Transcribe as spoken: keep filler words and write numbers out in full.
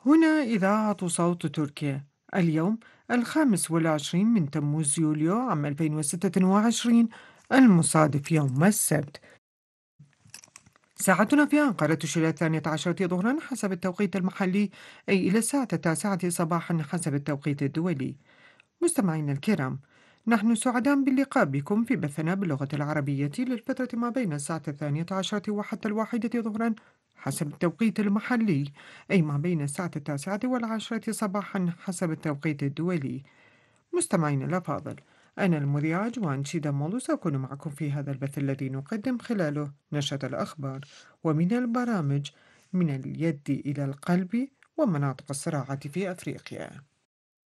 هنا إذاعة صوت تركيا. اليوم الخامس والعشرين من تموز يوليو عام ألفين وستة وعشرين، المصادف يوم السبت. ساعتنا في أنقرة تشير إلى الثانية عشرة ظهرا حسب التوقيت المحلي، أي إلى الساعة التاسعة صباحا حسب التوقيت الدولي. مستمعينا الكرام، نحن سعداء باللقاء بكم في بثنا باللغة العربية للفترة ما بين الساعة الثانية عشرة وحتى الواحدة ظهرا حسب التوقيت المحلي، أي ما بين الساعة التاسعة والعاشرة صباحا حسب التوقيت الدولي. مستمعينا الأفاضل، أنا المذيعة جوان شيدا مولو سأكون معكم في هذا البث الذي نقدم خلاله نشرة الأخبار ومن البرامج من اليد إلى القلب ومناطق الصراعات في أفريقيا.